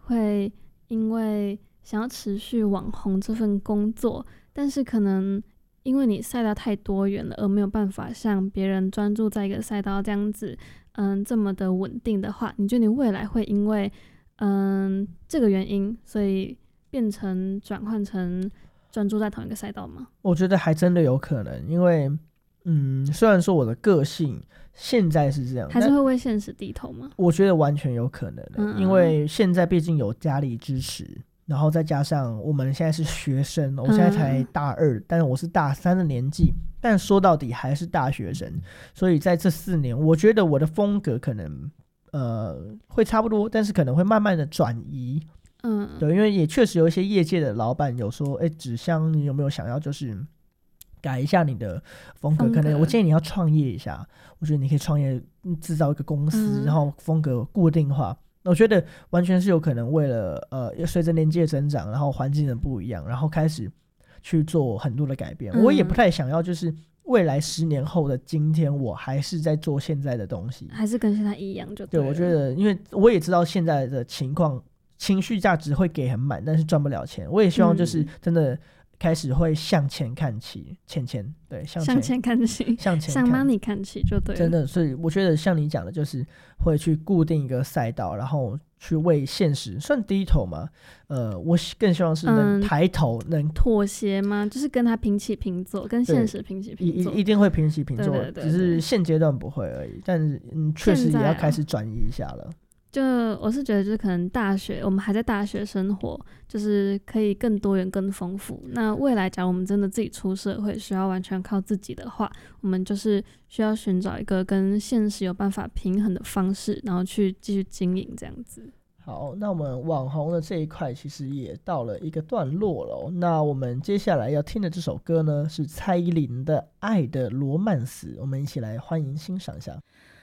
会因为想要持续网红这份工作，但是可能因为你赛道太多元了，而没有办法像别人专注在一个赛道这样子，这么的稳定的话，你觉得你未来会因为这个原因，所以转换成专注在同一个赛道吗？ 我觉得还真的有可能，因为虽然说我的个性现在是这样， 还是会为现实低头吗？ 我觉得完全有可能因为现在毕竟有家里支持，然后再加上我们现在是学生，我现在才大二，但是我是大三的年纪，但说到底还是大学生，所以在这4年，我觉得我的风格可能会差不多，但是可能会慢慢的转移。对，因为也确实有一些业界的老板有说，纸箱你有没有想要就是改一下你的风格？可能我建议你要创业一下，我觉得你可以创业制造一个公司，然后风格固定化。我觉得完全是有可能为了随着年纪的增长，然后环境的不一样，然后开始去做很多的改变。我也不太想要就是未来10年后的今天我还是在做现在的东西，还是跟现在一样就对了。 对，我觉得因为我也知道现在的情况，情绪价值会给很满，但是赚不了钱。我也希望就是真的开始会向前看齐，对，向前看齐，向 money 看齐就对了。 真的，所以我觉得像你讲的，就是会去固定一个赛道，然后去为现实算低头嘛。我更希望是能抬头，能妥协吗？就是跟他平起平坐，跟现实平起平坐， 一定会平起平坐， 对对对对， 只是现阶段不会而已。但是确实也要开始转移一下了。 就我是觉得就是可能我们还在大学生活，就是可以更多元更丰富。那未来假如我们真的自己出社会需要完全靠自己的话，我们就是需要寻找一个跟现实有办法平衡的方式，然后去继续经营这样子。 好，那我们网红的这一块其实也到了一个段落了。那我们接下来要听的这首歌呢，是蔡依林的《爱的罗曼史》，我们一起来欢迎欣赏一下。